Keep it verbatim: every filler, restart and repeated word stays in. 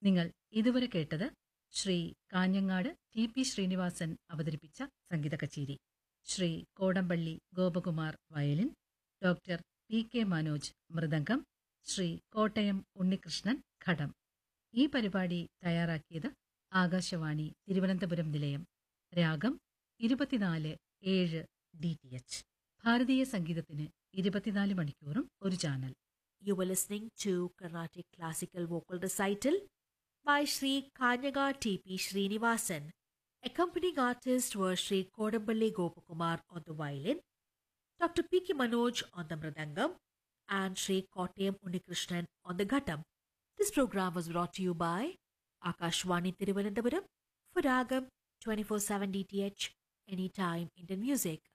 നിങ്ങൾ ഇതുവരെ കേട്ടത് ശ്രീ കാഞ്ഞങ്ങാട് ടി പി ശ്രീനിവാസൻ അവതരിപ്പിച്ച സംഗീത കച്ചേരി. Shri Kodampally Gopakumar violin, doctor P K Manoj mridangam, Shri Kottayam Unnikrishnan ഘടം. ഈ പരിപാടി തയ്യാറാക്കിയത് ആകാശവാണി തിരുവനന്തപുരം നിലയം. രാഗം ഇരുപത്തിനാല് ഏഴ് ഡി ടി എച്ച്. ഭാരതീയ സംഗീതത്തിന് ഇരുപത്തിനാല് മണിക്കൂറും ഒരു channel. You were listening to Carnatic Classical Vocal Recital by Sri Kanyaga T P Srinivasan. Accompanying artists were Sri Kodamballi Gopakumar on the violin, Doctor P K Manoj on the mridangam, and Sri Kottayam Unnikrishnan on the ghattam. This program was brought to you by Akashwani Thiruvananthapuram for Ragam twenty-four seven D T H, anytime Indian music.